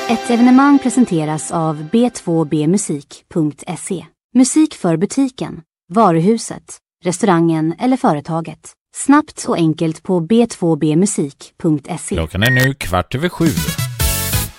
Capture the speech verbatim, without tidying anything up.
Ett evenemang presenteras av b två b musik punkt se. Musik för butiken, varuhuset, restaurangen eller företaget. Snabbt och enkelt på b två b musik punkt se. Klockan är nu kvart över sju.